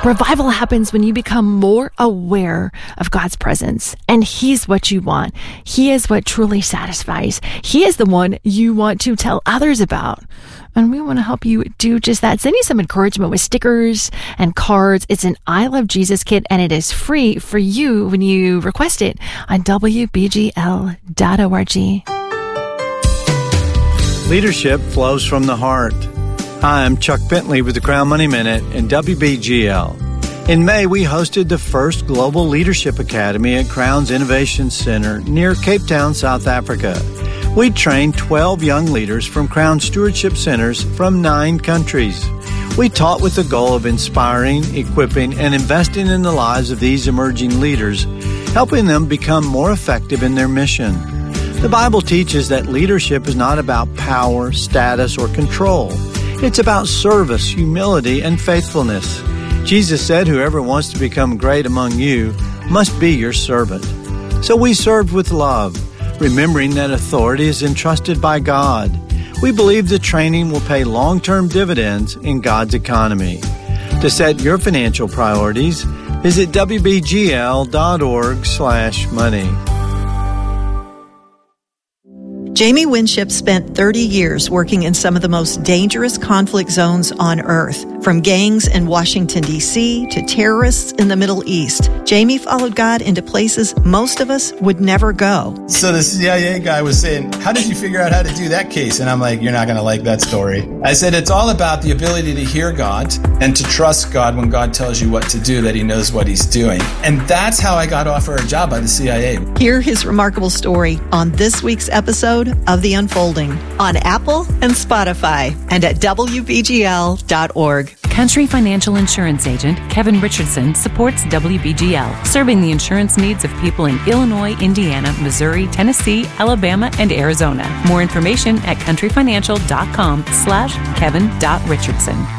Revival happens when you become more aware of God's presence, and He's what you want. He is what truly satisfies. He is the one you want to tell others about. And we want to help you do just that. Send you some encouragement with stickers and cards. It's an I Love Jesus kit, and it is free for you when you request it on WBGL.org. Leadership flows from the heart. Hi, I'm Chuck Bentley with the Crown Money Minute and WBGL. In May, we hosted the first Global Leadership Academy at Crown's Innovation Center near Cape Town, South Africa. We trained 12 young leaders from Crown Stewardship Centers from 9 countries. We taught with the goal of inspiring, equipping, and investing in the lives of these emerging leaders, helping them become more effective in their mission. The Bible teaches that leadership is not about power, status, or control. It's about service, humility, and faithfulness. Jesus said, "Whoever wants to become great among you must be your servant." So we served with love, remembering that authority is entrusted by God. We believe the training will pay long-term dividends in God's economy. To set your financial priorities, visit WBGL.org/money. Jamie Winship spent 30 years working in some of the most dangerous conflict zones on Earth, from gangs in Washington, D.C. to terrorists in the Middle East. Jamie followed God into places most of us would never go. So the CIA guy was saying, "How did you figure out how to do that case?" And I'm like, "You're not going to like that story." I said, "It's all about the ability to hear God and to trust God when God tells you what to do, that He knows what He's doing." And that's how I got offered a job by the CIA. Hear his remarkable story on this week's episode of The Unfolding on Apple and Spotify and at WBGL.org. Country Financial Insurance Agent Kevin Richardson supports WBGL, serving the insurance needs of people in Illinois, Indiana, Missouri, Tennessee, Alabama, and Arizona. More information at countryfinancial.com/Kevin.Richardson.